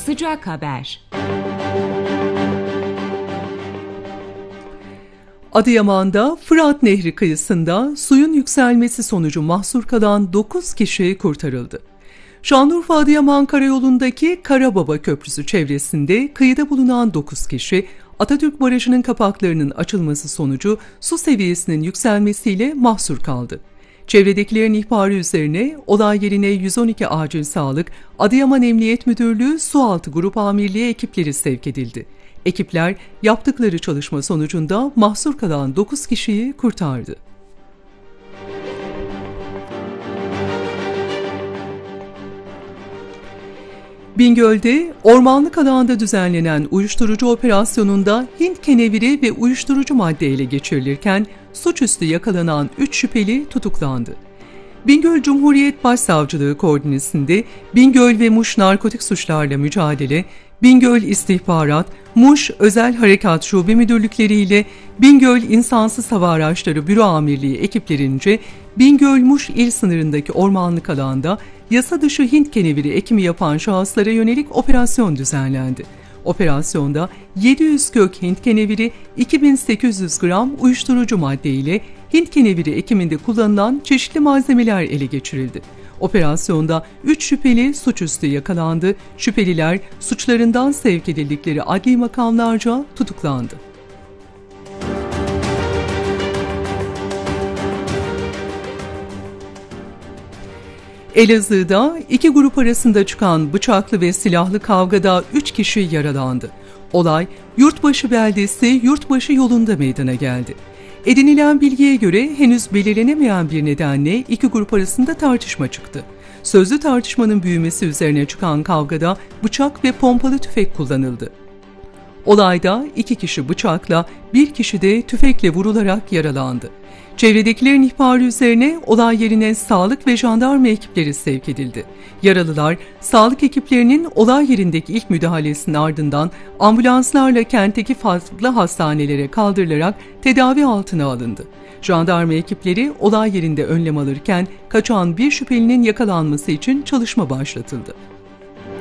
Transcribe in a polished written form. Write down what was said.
Sıcak haber. Adıyaman'da Fırat Nehri kıyısında suyun yükselmesi sonucu mahsur kalan 9 kişi kurtarıldı. Şanlıurfa-Adıyaman karayolundaki Karababa Köprüsü çevresinde kıyıda bulunan 9 kişi, Atatürk Barajı'nın kapaklarının açılması sonucu su seviyesinin yükselmesiyle mahsur kaldı. Çevredekilerin ihbarı üzerine olay yerine 112 Acil Sağlık, Adıyaman Emniyet Müdürlüğü Sualtı Grup Amirliği ekipleri sevk edildi. Ekipler yaptıkları çalışma sonucunda mahsur kalan 9 kişiyi kurtardı. Bingöl'de ormanlık alanda düzenlenen uyuşturucu operasyonunda Hint keneviri ve uyuşturucu madde ele geçirilirken suçüstü yakalanan 3 şüpheli tutuklandı. Bingöl Cumhuriyet Başsavcılığı koordinesinde Bingöl ve Muş Narkotik Suçlarla Mücadele, Bingöl İstihbarat, Muş Özel Harekat Şube Müdürlükleri ile Bingöl İnsansız Hava Araçları Büro Amirliği ekiplerince Bingöl-Muş il sınırındaki ormanlık alanda yasa dışı Hint keneviri ekimi yapan şahıslara yönelik operasyon düzenlendi. Operasyonda 700 kök Hint keneviri, 2800 gram uyuşturucu madde ile Hint keneviri ekiminde kullanılan çeşitli malzemeler ele geçirildi. Operasyonda 3 şüpheli suçüstü yakalandı. Şüpheliler suçlarından sevk edildikleri adli makamlarca tutuklandı. Elazığ'da iki grup arasında çıkan bıçaklı ve silahlı kavgada 3 kişi yaralandı. Olay Yurtbaşı beldesi Yurtbaşı yolunda meydana geldi. Edinilen bilgiye göre henüz belirlenemeyen bir nedenle iki grup arasında tartışma çıktı. Sözlü tartışmanın büyümesi üzerine çıkan kavgada bıçak ve pompalı tüfek kullanıldı. Olayda 2 kişi bıçakla, 1 kişi de tüfekle vurularak yaralandı. Çevredekilerin ihbarı üzerine olay yerine sağlık ve jandarma ekipleri sevk edildi. Yaralılar, sağlık ekiplerinin olay yerindeki ilk müdahalesinin ardından ambulanslarla kentteki farklı hastanelere kaldırılarak tedavi altına alındı. Jandarma ekipleri olay yerinde önlem alırken kaçan bir şüphelinin yakalanması için çalışma başlatıldı.